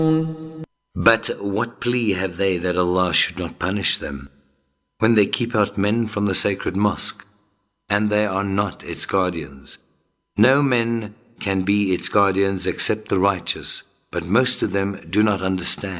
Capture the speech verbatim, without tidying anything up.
But what plea have they that Allah should not punish them, when they keep out men from the sacred mosque, and they are not its guardians? No men can be its guardians except the righteous, but most of them do not understand.